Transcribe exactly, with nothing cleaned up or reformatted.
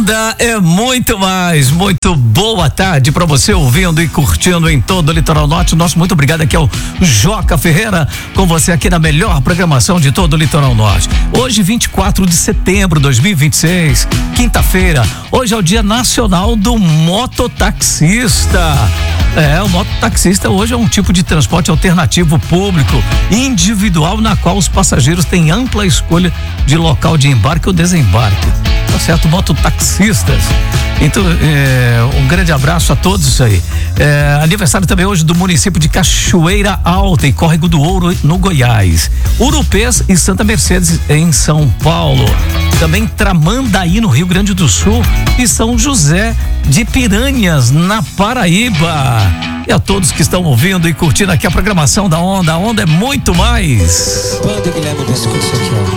Onda é muito mais, muito boa tarde para você ouvindo e curtindo em todo o Litoral Norte. Nosso muito obrigado aqui ao Joca Ferreira, com você aqui na melhor programação de todo o Litoral Norte. Hoje, vinte e quatro de setembro de dois mil e vinte e seis, quinta-feira. Hoje é o Dia Nacional do Mototaxista. É, o mototaxista hoje é um tipo de transporte alternativo público, individual, na qual os passageiros têm ampla escolha de local de embarque ou desembarque. Tá certo, mototaxistas. Então, é, um grande abraço a todos isso aí. É, aniversário também hoje do município de Cachoeira Alta e Córrego do Ouro, no Goiás. Urupês e Santa Mercedes, em São Paulo. Também Tramandaí, no Rio Grande do Sul, e São José de Piranhas, na Paraíba. E a todos que estão ouvindo e curtindo aqui a programação da Onda. A Onda é muito mais. Banda Guilherme Pescoço aqui, ó.